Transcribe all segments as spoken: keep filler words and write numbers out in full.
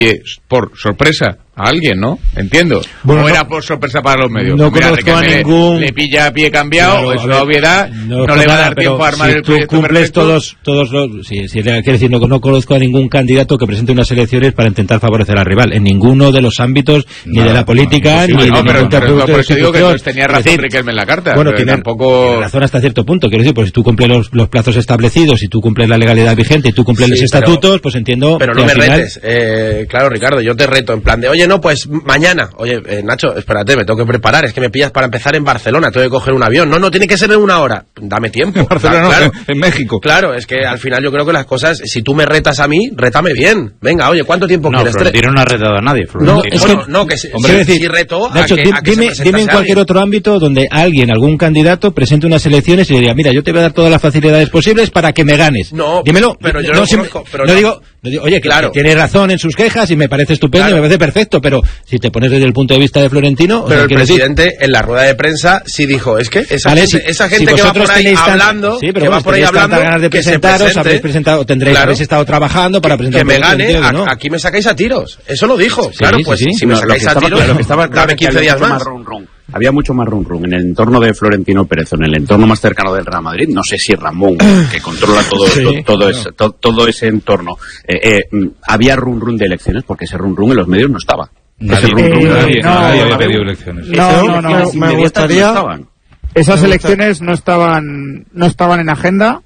por sorpresa a alguien, ¿no? Entiendo. Bueno, o no, era por sorpresa para los medios. No Mira, conozco a ningún... Le, le pilla a pie cambiado, claro, es a una ver, obviedad, no, no le va a dar tiempo a armar si el tú proyecto cumples perfecto. todos, todos los... Sí, sí, quiere decir, no, no conozco a ningún candidato que presente unas elecciones para intentar favorecer al rival, en ninguno de los ámbitos, no, ni de la política, no, ni no, de pero, ningún pero, tipo pero, de te digo que entonces tenía razón decir, Riquelme en la carta. Bueno, tiene, tampoco... tiene razón hasta cierto punto, quiero decir, pues si tú cumples los, los plazos establecidos, si tú cumples la legalidad vigente y tú cumples sí, los estatutos, pero, pues entiendo pero que no me al final... retes, eh, claro, Ricardo, yo te reto en plan de, oye, no, pues mañana, oye, eh, Nacho, espérate, me tengo que preparar, es que me pillas para empezar en Barcelona, tengo que coger un avión, no, no, tiene que ser en una hora, dame tiempo. En Barcelona, claro, no, en México. Claro, es que al final yo creo que las cosas, si tú me retas a mí, rétame bien, venga, oye, ¿cuánto tiempo no, quieres? Florentino no ha retado a nadie, No, Florentino. es bueno, que, no, que si, hombre, si, decir, si reto a Nacho, que, dime, a que dime, se dime en cualquier alguien. otro ámbito donde alguien, algún candidato, presente unas elecciones y diría, mira, yo te voy a dar todas las facilidades posibles para que me ganes. No, dímelo. pero yo no, no, si, conozco, pero no, no. Digo, no digo, oye, que, claro. que tiene razón en sus quejas y me parece estupendo, claro. me parece perfecto, pero si te pones desde el punto de vista de Florentino... Pero o sea, el presidente decir, en la rueda de prensa sí dijo, es que esa vale, gente, si, esa gente si que va por ahí tan, hablando, sí, pero que bueno, va por ahí hablando, ganas de que se presentaros, presente, habréis presentado, tendréis, claro, habéis estado trabajando para presentar... Que me gane, sentido, a, ¿no? aquí me sacáis a tiros. Eso lo dijo. Sí, claro, sí, pues sí, sí. si me No, sacáis lo a estaba, tiros, lo que estaba claro dame es que quince había días mucho más. Run, run. Había mucho más run run en el entorno de Florentino Pérez, en el entorno más cercano del Real Madrid. No sé si Ramón, que controla todo sí, todo, todo, no. ese, todo, todo ese entorno, eh, eh, había run run de elecciones, porque ese run run en los medios no estaba. Nadie, Ese run run eh, de nadie, no, nadie había no, pedido elecciones. No, no, no, me gustaría... No Esas elecciones no estaban no estaban en agenda.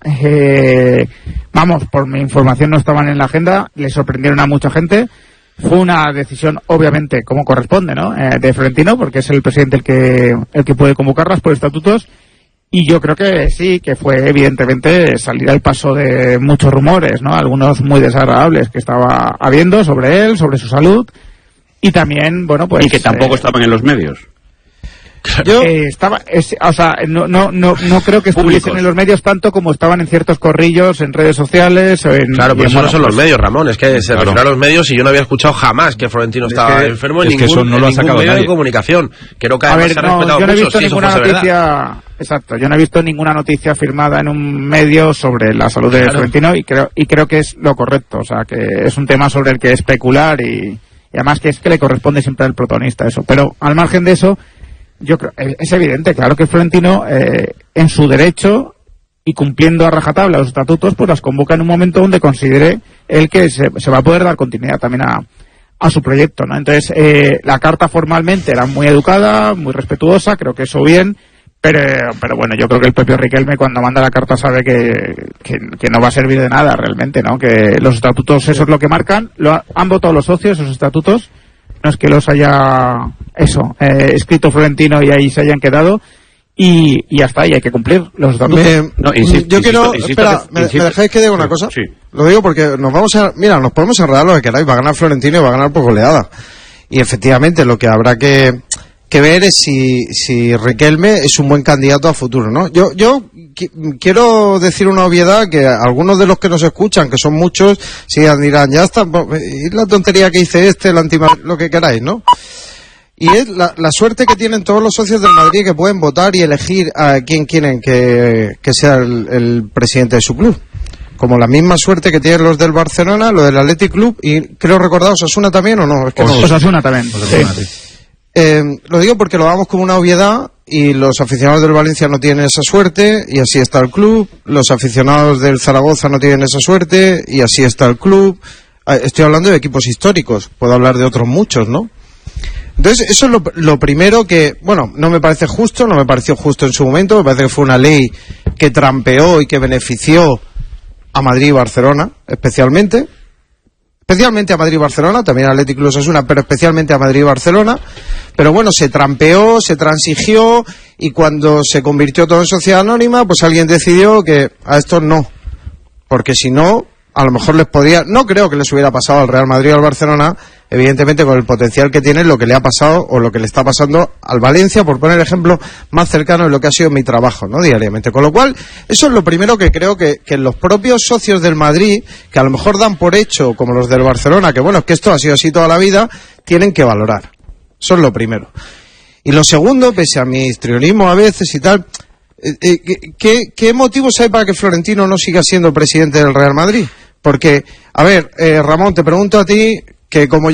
Eh, vamos, por mi información no estaban en la agenda. Le sorprendieron a mucha gente. Fue una decisión, obviamente, como corresponde, ¿no? Eh, de Florentino, porque es el presidente el que el que puede convocarlas por estatutos. Y yo creo que sí, que fue evidentemente salir al paso de muchos rumores, ¿no? Algunos muy desagradables que estaba habiendo sobre él, sobre su salud. Y también, bueno, pues... y que tampoco eh, estaban en los medios. Yo eh, estaba, es, o sea, no, no, no, no creo que estuviesen Públicos. en los medios tanto como estaban en ciertos corrillos, en redes sociales. O en, Claro, pero en, eso bueno, no son pues, los medios, Ramón. Es que se Claro. refiere a los medios y yo no había escuchado jamás que Florentino estaba que- enfermo en es que ningún, eso no lo en ha ningún sacado medio nadie. de comunicación. Creo que A además ver, se ha no, respetado yo no he mucho visto si eso ninguna fuese verdad. noticia, exacto, yo no he visto ninguna noticia firmada en un medio sobre la salud de Claro. Florentino y creo, y creo que es lo correcto, o sea, que es un tema sobre el que especular y, y además que es que le corresponde siempre al protagonista eso. Pero al margen de eso, yo creo, es evidente, claro que Florentino, eh, en su derecho y cumpliendo a rajatabla los estatutos, pues las convoca en un momento donde considere él que se, se va a poder dar continuidad también a, a su proyecto, ¿no? Entonces, eh, la carta formalmente era muy educada, muy respetuosa, creo que eso bien, pero, pero bueno, yo creo que el propio Riquelme cuando manda la carta sabe que, que, que no va a servir de nada realmente, ¿no? Que los estatutos, eso es lo que marcan, lo ha- han votado los socios, esos estatutos, no es que los haya, eso, eh, escrito Florentino y ahí se hayan quedado, y, y ya está, y hay que cumplir los estatutos. Me- No, insisto, yo quiero, insisto, insisto espera, que- me, insisto- me dejáis que diga una cosa. Sí. Lo digo porque nos vamos a, mira, nos podemos enredar lo que queráis, va a ganar Florentino y va a ganar por goleada. Y efectivamente lo que habrá que, que ver es si, si Riquelme es un buen candidato a futuro, ¿no? Yo, yo qui- quiero decir una obviedad que algunos de los que nos escuchan, que son muchos, sigan dirán, ya está, y la tontería que hice este, el anti, lo que queráis, ¿no? Y es la, la suerte que tienen todos los socios del Madrid que pueden votar y elegir a quién quieren que, que sea el, el presidente de su club. Como la misma suerte que tienen los del Barcelona, los del Athletic Club, y creo recordar Osasuna también, ¿o no? Es que no lo sé. Osasuna también. Osasuna, Sí. sí. Eh, lo digo porque lo damos como una obviedad y los aficionados del Valencia no tienen esa suerte y así está el club. Los aficionados del Zaragoza no tienen esa suerte y así está el club. Eh, Estoy hablando de equipos históricos, puedo hablar de otros muchos, ¿no? Entonces, eso es lo, lo primero que, bueno, no me parece justo, no me pareció justo en su momento, me parece que fue una ley que trampeó y que benefició a Madrid y Barcelona, especialmente. Especialmente a Madrid y Barcelona, también a Athletic Club Osasuna, pero especialmente a Madrid y Barcelona. Pero bueno, se trampeó, se transigió, y cuando se convirtió todo en sociedad anónima, pues alguien decidió que a estos no. Porque si no, a lo mejor les podía, no creo que les hubiera pasado al Real Madrid o al Barcelona, evidentemente con el potencial que tienen, lo que le ha pasado o lo que le está pasando al Valencia, por poner ejemplo más cercano de lo que ha sido mi trabajo, ¿no? Diariamente. Con lo cual, eso es lo primero que creo que, que los propios socios del Madrid, que a lo mejor dan por hecho, como los del Barcelona, que bueno, es que esto ha sido así toda la vida, tienen que valorar. Eso es lo primero. Y lo segundo, pese a mi histrionismo a veces y tal, eh, eh, ¿qué, ¿qué motivos hay para que Florentino no siga siendo presidente del Real Madrid? Porque, a ver, eh, Ramón, te pregunto a ti, ¿qué que como